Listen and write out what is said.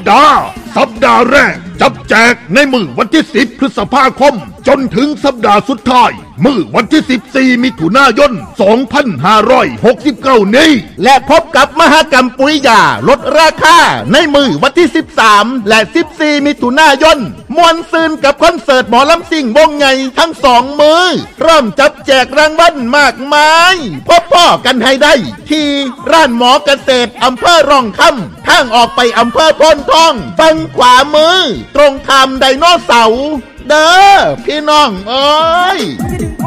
สัปดาห์แรกจับแจกในมื้อวันที่10 พฤษภาคมจนถึงสัปดาห์สุดท้ายมื้อวันที่14 มิถุนายน 2569 นี้และพบกับมหกรรมปุ๋ยยาลดราคาในมื้อวันที่13 และ14 มิถุนายนมวนซืนกับคอนเสิร์ตหมอลำซิ่งวงใหญ่ทั้ง2มื้อเริ่มจับแจกรางวัลมากมายพบพ่อกันให้ได้ที่ร้านหมอเกษตรอำเภอร่องคำทางออกไปอำเภอโพนทองฝั่งขวามือตรงข้ามไดโนเสาร์เด้อพี่น้องเอ้ย